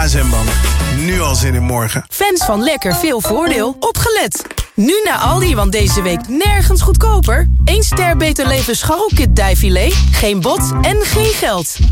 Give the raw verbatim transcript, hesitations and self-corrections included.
zwembad. Nu al zin in morgen. Fans van Lekker veel voordeel, opgelet. Nu naar Aldi, want deze week nergens goedkoper. één ster Beter Leven scharrelkit dijfilet, geen bod en geen geld.